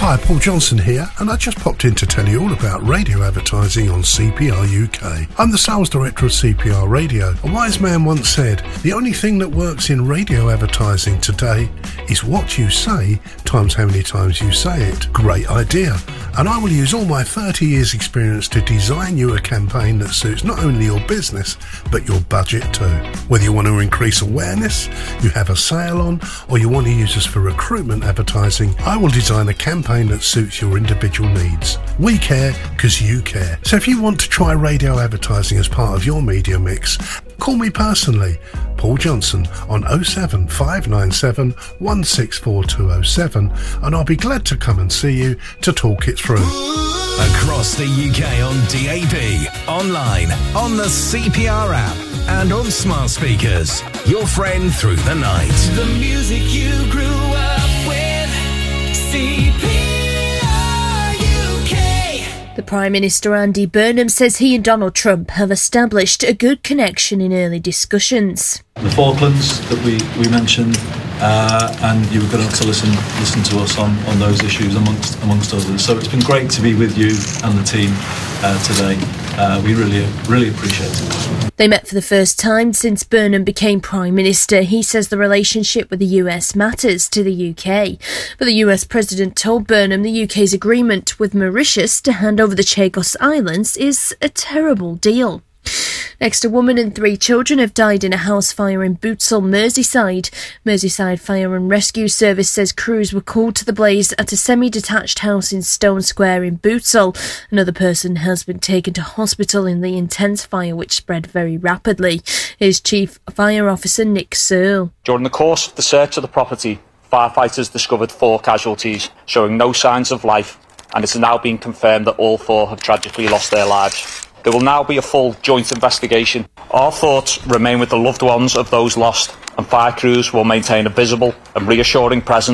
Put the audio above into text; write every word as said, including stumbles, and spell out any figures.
Hi, Paul Johnson here, and I just popped in to tell you all about radio advertising on C P R U K. I'm the sales director of C P R Radio. A wise man once said, the only thing that works in radio advertising today is what you say times how many times you say it. Great idea. And I will use all my thirty years experience to design you a campaign that suits not only your business, but your budget too. Whether you want to increase awareness, you have a sale on, or you want to use us for recruitment advertising, I will design a campaign that suits your individual needs. We care because you care. So if you want to try radio advertising as part of your media mix, call me personally, Paul Johnson, on oh seven five nine seven one six four two oh seven, and I'll be glad to come and see you to talk it through. Across the U K on D A B, online, on the C P R app, and on smart speakers. Your friend through the night. The music you grew up with, C P R U K. The Prime Minister Andy Burnham says he and Donald Trump have established a good connection in early discussions. The Falklands that we, we mentioned, uh, and you were going to have to listen listen to us on, on those issues amongst amongst others. So it's been great to be with you and the team uh, today. Uh, we really really appreciate it. They met for the first time since Burnham became Prime Minister. He says the relationship with the U S matters to the U K. But the U S President told Burnham the U K's agreement with Mauritius to hand over the Chagos Islands is a terrible deal. Next, a woman and three children have died in a house fire in Bootsall, Merseyside. Merseyside Fire and Rescue Service says crews were called to the blaze at a semi-detached house in Stone Square in Bootsall. Another person has been taken to hospital in the intense fire, which spread very rapidly. Here's Chief Fire Officer Nick Searle. During the course of the search of the property, firefighters discovered four casualties, showing no signs of life, and it's now been confirmed that all four have tragically lost their lives. There will now be a full joint investigation. Our thoughts remain with the loved ones of those lost, and fire crews will maintain a visible and reassuring presence